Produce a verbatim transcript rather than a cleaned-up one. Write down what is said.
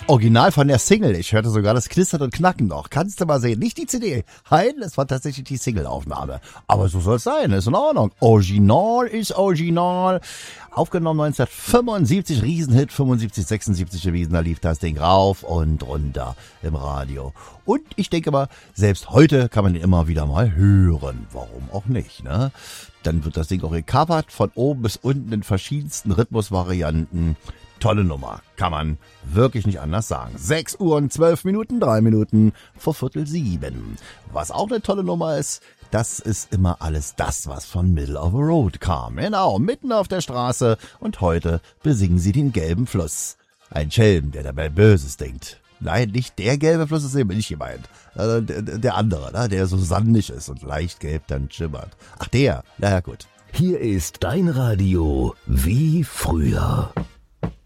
Original von der Single. Ich hörte sogar das Knistern und Knacken noch. Kannst du mal sehen. Nicht die C D. Nein, es war tatsächlich die Single-Aufnahme. Aber so soll es sein. Ist in Ordnung. Original ist Original. Aufgenommen neunzehnhundertfünfundsiebzig. Riesenhit. fünfundsiebzig, sechsundsiebzig gewesen. Da lief das Ding rauf und runter im Radio. Und ich denke mal, selbst heute kann man den immer wieder mal hören. Warum auch nicht, ne? Dann wird das Ding auch gecovert. Von oben bis unten in verschiedensten Rhythmusvarianten. Tolle Nummer, kann man wirklich nicht anders sagen. sechs Uhr und zwölf Minuten, drei Minuten vor Viertel sieben. Was auch eine tolle Nummer ist, das ist immer alles das, was von Middle of the Road kam. Genau, mitten auf der Straße und heute besingen sie den gelben Fluss. Ein Schelm, der dabei Böses denkt. Nein, nicht der gelbe Fluss, ist eben nicht gemeint. Also der, der andere, ne, der so sandig ist und leicht gelb dann schimmert. Ach der, naja gut. Hier ist dein Radio wie früher.